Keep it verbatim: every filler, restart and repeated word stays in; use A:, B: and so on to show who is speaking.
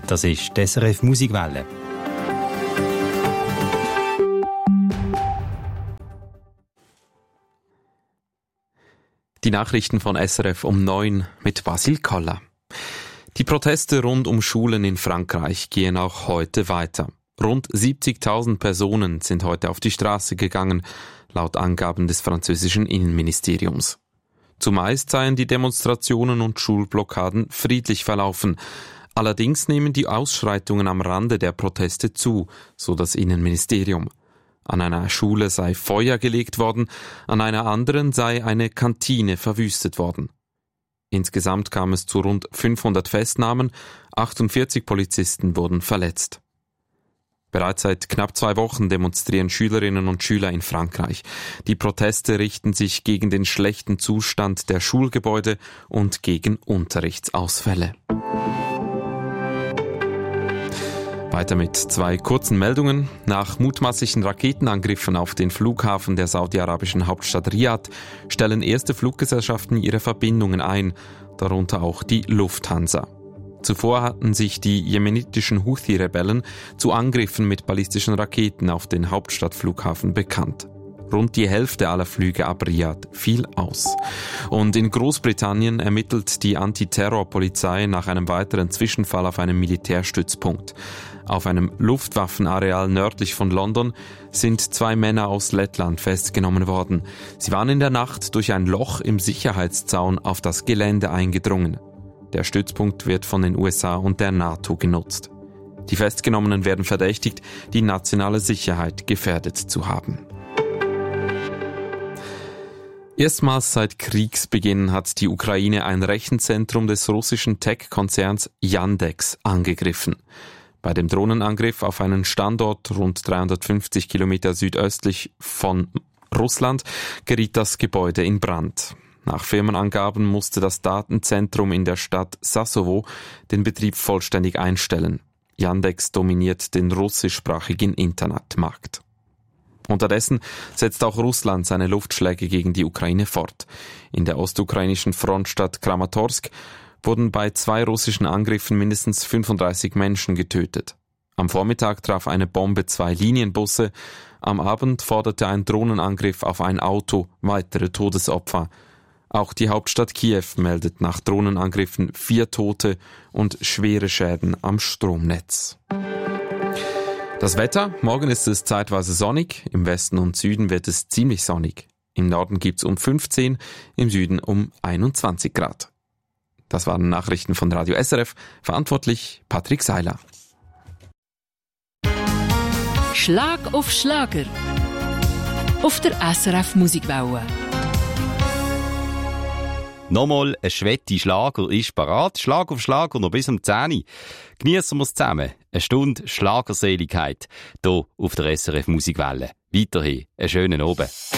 A: Das ist die S R F Musikwelle.
B: Die Nachrichten von S R F um neun mit Basil Koller. Die Proteste rund um Schulen in Frankreich gehen auch heute weiter. Rund siebzigtausend Personen sind heute auf die Straße gegangen, laut Angaben des französischen Innenministeriums. Zumeist seien die Demonstrationen und Schulblockaden friedlich verlaufen. Allerdings nehmen die Ausschreitungen am Rande der Proteste zu, so das Innenministerium. An einer Schule sei Feuer gelegt worden, an einer anderen sei eine Kantine verwüstet worden. Insgesamt kam es zu rund fünfhundert Festnahmen, achtundvierzig Polizisten wurden verletzt. Bereits seit knapp zwei Wochen demonstrieren Schülerinnen und Schüler in Frankreich. Die Proteste richten sich gegen den schlechten Zustand der Schulgebäude und gegen Unterrichtsausfälle. Weiter mit zwei kurzen Meldungen. Nach mutmaßlichen Raketenangriffen auf den Flughafen der saudi-arabischen Hauptstadt Riad stellen erste Fluggesellschaften ihre Verbindungen ein, darunter auch die Lufthansa. Zuvor hatten sich die jemenitischen Houthi-Rebellen zu Angriffen mit ballistischen Raketen auf den Hauptstadtflughafen bekannt. Rund die Hälfte aller Flüge ab Riad fiel aus. Und in Großbritannien ermittelt die Antiterrorpolizei nach einem weiteren Zwischenfall auf einem Militärstützpunkt. Auf einem Luftwaffenareal nördlich von London sind zwei Männer aus Lettland festgenommen worden. Sie waren in der Nacht durch ein Loch im Sicherheitszaun auf das Gelände eingedrungen. Der Stützpunkt wird von den U S A und der NATO genutzt. Die Festgenommenen werden verdächtigt, die nationale Sicherheit gefährdet zu haben. Erstmals seit Kriegsbeginn hat die Ukraine ein Rechenzentrum des russischen Tech-Konzerns Yandex angegriffen. Bei dem Drohnenangriff auf einen Standort rund dreihundertfünfzig Kilometer südöstlich von Russland geriet das Gebäude in Brand. Nach Firmenangaben musste das Datenzentrum in der Stadt Sassovo den Betrieb vollständig einstellen. Yandex dominiert den russischsprachigen Internetmarkt. Unterdessen setzt auch Russland seine Luftschläge gegen die Ukraine fort. In der ostukrainischen Frontstadt Kramatorsk wurden bei zwei russischen Angriffen mindestens fünfunddreißig Menschen getötet. Am Vormittag traf eine Bombe zwei Linienbusse. Am Abend forderte ein Drohnenangriff auf ein Auto weitere Todesopfer. Auch die Hauptstadt Kiew meldet nach Drohnenangriffen vier Tote und schwere Schäden am Stromnetz. Das Wetter: Morgen ist es zeitweise sonnig, im Westen und Süden wird es ziemlich sonnig. Im Norden gibt es um fünfzehn, im Süden um einundzwanzig Grad. Das waren Nachrichten von Radio S R F, verantwortlich Patrick Seiler.
C: Schlag auf Schlager auf der S R F Musikwelle.
D: Nochmal ein Schwette Schlager ist parat. Schlag auf Schlager noch bis um zehn Uhr. Geniessen wir es zusammen. Eine Stunde Schlagerseligkeit hier auf der S R F Musikwelle. Weiterhin einen schönen Abend.